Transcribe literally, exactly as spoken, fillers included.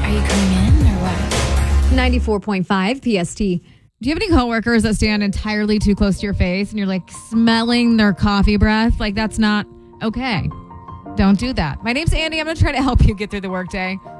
Are you coming in or what? ninety-four point five P S T. Do you have any coworkers that stand entirely too close to your face and you're like smelling their coffee breath? Like, that's not okay. Don't do that. My name's Andy. I'm going to try to help you get through the workday.